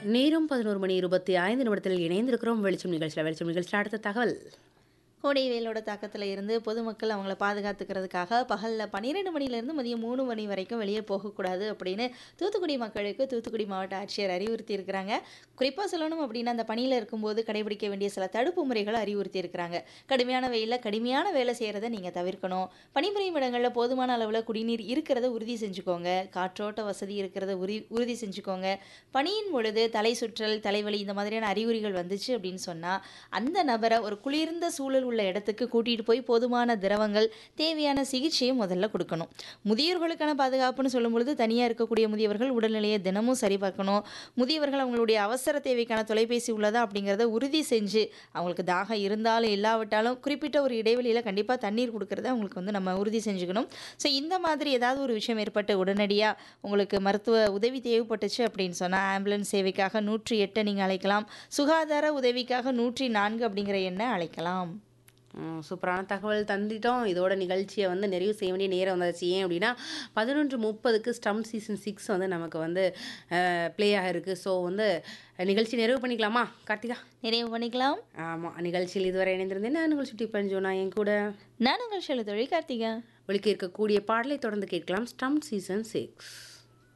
நேரம் 11 மணி 25 நிமிடத்தில் இணைந்திருக்கிறோம் வெளிச்சம் நிகழ்ச்சியில். வெளிச்சம் நிகழ்ச்சியில் அடுத்த தகவல். கோடை வெயிலோட தாக்கத்தில் இருந்து பொதுமக்கள் அவங்கள பாதுகாத்துக்கிறதுக்காக பகலில் 12 மணிலேருந்து மதியம் 3 மணி வரைக்கும் வெளியே போகக்கூடாது அப்படின்னு தூத்துக்குடி மக்களுக்கு தூத்துக்குடி மாவட்ட ஆட்சியர் அறிவுறுத்தி இருக்கிறாங்க. குறிப்பாக சொல்லணும் அப்படின்னா அந்த பணியில் இருக்கும்போது கடைபிடிக்க வேண்டிய சில தடுப்பு முறைகளை அறிவுறுத்தி இருக்கிறாங்க. கடுமையான வெயிலில் கடுமையான வேலை செய்கிறத நீங்கள் தவிர்க்கணும். பணிபுரியும் இடங்களில் போதுமான அளவில் குடிநீர் இருக்கிறத உறுதி செஞ்சுக்கோங்க. காற்றோட்ட வசதி இருக்கிறத உறுதி செஞ்சுக்கோங்க. பணியின் பொழுது தலை சுற்றல், தலைவலி இந்த மாதிரியான அறிகுறிகள் வந்துச்சு அப்படின்னு சொன்னால் அந்த நபரை ஒரு குளிர்ந்த சூழல் உள்ள இடத்துக்கு கூட்டிகிட்டு போய் போதுமான திரவங்கள், தேவையான சிகிச்சையை முதல்ல கொடுக்கணும். முதியோர்களுக்கான பாதுகாப்புன்னு சொல்லும் பொழுது தனியாக இருக்கக்கூடிய முதியவர்கள் உடல்நிலையை தினமும் சரிபார்க்கணும். முதியவர்கள் அவங்களுடைய அவசர தேவைக்கான தொலைபேசி உள்ளதா அப்படிங்கிறத உறுதி செஞ்சு அவங்களுக்கு தாகம் இருந்தாலும் இல்லாவிட்டாலும் குறிப்பிட்ட ஒரு இடைவெளியில் கண்டிப்பாக தண்ணீர் கொடுக்கறத அவங்களுக்கு நம்ம உறுதி செஞ்சுக்கணும். ஸோ இந்த மாதிரி ஏதாவது ஒரு விஷயம் ஏற்பட்டு உடனடியாக உங்களுக்கு மருத்துவ உதவி தேவைப்பட்டுச்சு அப்படின்னு சொன்னால் ஆம்புலன்ஸ் சேவைக்காக 108 நீங்கள் அழைக்கலாம். சுகாதார உதவிக்காக 104 அப்படிங்கிற எண்ணை அழைக்கலாம். சூப்பரான தகவல் தந்துட்டோம். இதோட நிகழ்ச்சியை நிறைவு செய்ய வேண்டிய நேரம் வந்தாச்சு. ஏன் அப்படின்னா 11:30க்கு ஸ்டம் சீசன் 6 நமக்கு ப்ளே ஆகிருக்கு. ஸோ நிகழ்ச்சி நிறைவு பண்ணிக்கலாமா கார்த்திகா? நிறைவு பண்ணிக்கலாம். ஆமாம், நிகழ்ச்சியில் இதுவரை இணைந்திருந்தேன் நான் உங்கள் சுட்டி பஞ்சோனா. என் கூட நான் உங்கள் செல்ல தொழில் கார்த்திகா. ஒலிக்க இருக்கக்கூடிய பாடலை தொடர்ந்து கேட்கலாம். Stem season 6.